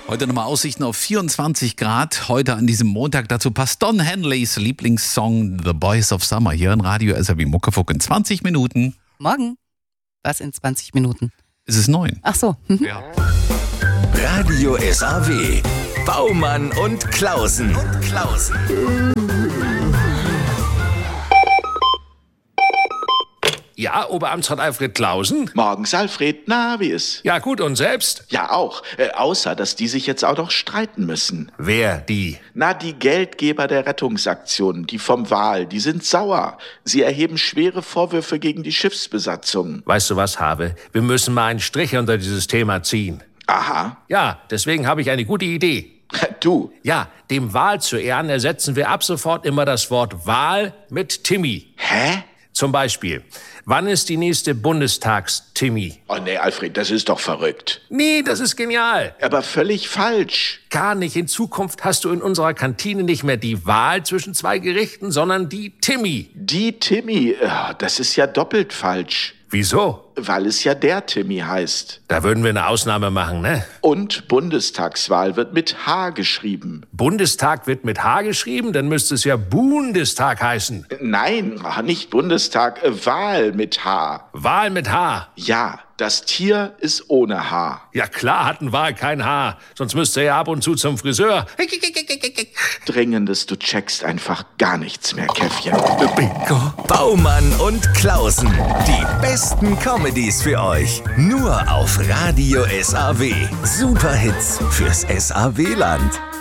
Heute nochmal Aussichten auf 24 Grad. Heute an diesem Montag. Dazu passt Don Henleys Lieblingssong The Boys of Summer hier in Radio SAW Muckefuck in 20 Minuten. Morgen? Was in 20 Minuten? Es ist 9. Ach so. Ja. Radio SAW. Baumann und Klausen. Ja, Oberamtsrat Alfred Klausen? Morgens, Alfred. Na, wie ist? Ja, gut, und selbst? Ja, auch. Außer, dass die sich jetzt auch noch streiten müssen. Wer, die? Na, die Geldgeber der Rettungsaktion, die vom Wal, die sind sauer. Sie erheben schwere Vorwürfe gegen die Schiffsbesatzung. Weißt du was, Habe? Wir müssen mal einen Strich unter dieses Thema ziehen. Aha. Ja, deswegen habe ich eine gute Idee. Du. Ja, dem Wal zu Ehren ersetzen wir ab sofort immer das Wort Wal mit Timmy. Hä? Zum Beispiel, wann ist die nächste Bundestags-Timmy? Oh nee, Alfred, das ist doch verrückt. Nee, das ist genial. Aber völlig falsch. Gar nicht. In Zukunft hast du in unserer Kantine nicht mehr die Wahl zwischen zwei Gerichten, sondern die Timmy. Die Timmy, das ist ja doppelt falsch. Wieso? Weil es ja der Timmy heißt. Da würden wir eine Ausnahme machen, ne? Und Bundestagswahl wird mit H geschrieben. Bundestag wird mit H geschrieben, dann müsste es ja Bundestag heißen. Nein, nicht Bundestag, Wahl mit H. Wahl mit H. Ja, das Tier ist ohne H. Ja klar hat ein Wal kein Haar, sonst müsste er ja ab und zu zum Friseur. Dringendes, du checkst einfach gar nichts mehr, Käffchen. Bingo. Baumann und Klausen. Die besten Comedies für euch. Nur auf Radio SAW. Superhits fürs SAW-Land.